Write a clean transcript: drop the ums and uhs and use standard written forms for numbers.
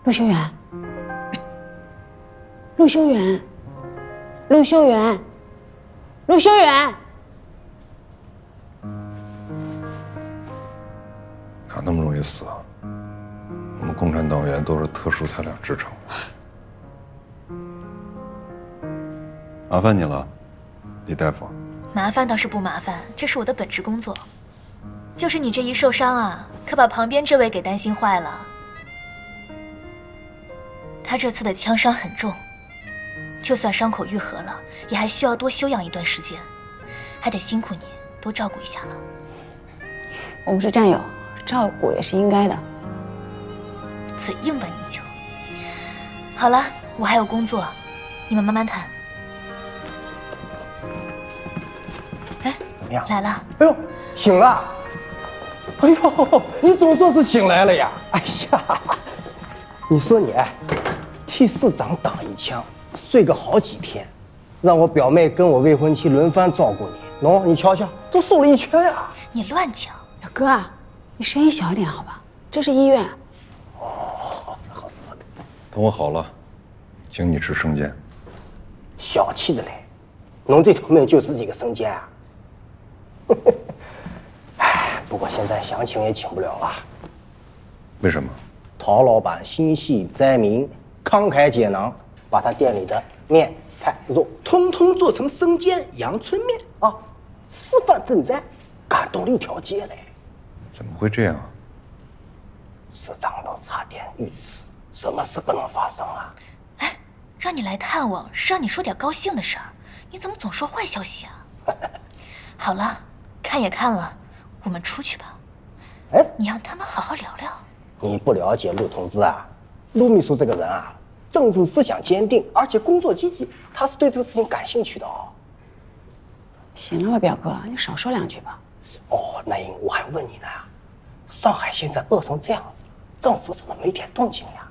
陆修远，陆修远，陆修远，陆修远， 哪那么容易死啊？我们共产党员都是特殊材料制成的。麻烦你了，李大夫。 麻烦倒是不麻烦，这是我的本职工作。就是你这一受伤啊，可把旁边这位给担心坏了。他这次的枪伤很重，就算伤口愈合了，也还需要多休养一段时间，还得辛苦你多照顾一下了。 我们是战友，照顾也是应该的。 嘴硬吧你就。好了，我还有工作，你们慢慢谈。哎， 怎么样？ 来了。 哎呦，醒了！哎呦，你总算是醒来了呀！哎呀，你说你替市长挡一枪，睡个好几天，让我表妹跟我未婚妻轮番照顾你，喏，你瞧瞧，都瘦了一圈呀！ 你乱讲！ 哥啊，你声音小一点好吧？这是医院。 好的。 等我好了，请你吃生煎。 小气的嘞，侬这条命就值几个生煎啊？哎，不过现在想请也请不了了。 为什么？ 陶老板心系灾民，慷慨解囊，把他店里的面、菜、肉通通做成生煎阳春面啊，示范赈灾，感动了一条街嘞。 怎么会这样？ 市长都差点遇刺，什么事不能发生啊？ 哎，让你来探望是让你说点高兴的事儿，你怎么总说坏消息啊？好了，看也看了，我们出去吧。 哎， 你让他们好好聊聊。 你不了解陆同志啊，陆秘书这个人啊，政治思想坚定，而且工作积极，他是对这个事情感兴趣的哦。 行了吧，表哥，你少说两句吧。 哦，那英，我还问你呢，上海现在饿成这样子了，政府怎么没点动静呀？